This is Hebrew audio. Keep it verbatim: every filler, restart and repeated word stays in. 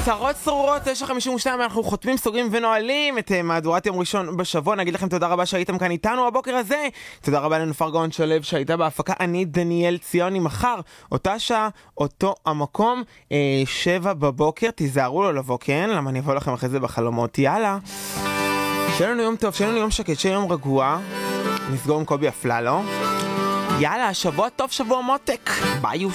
צרות צרורות, תשע חמישים ושתיים, אנחנו חותמים, סוגרים ונועלים את מהדורת יום ראשון בשבוע. נגיד לכם תודה רבה שהייתם כאן איתנו הבוקר הזה. תודה רבה לנופר גאון שלב שהייתה בהפקה. אני דניאל ציוני. מחר אותה שעה, אותו המקום, אה, שבע בבוקר. תיזהרו לו לבוא, כן? למה אני אבוא לכם אחרי זה בחלומות. יאללה, שיהיה לנו יום טוב, שיהיה לנו יום שקט, שיהיה יום רגוע. נסגור עם קובי אפללו. יאללה, שבוע טוב, שבוע מותק. ביי.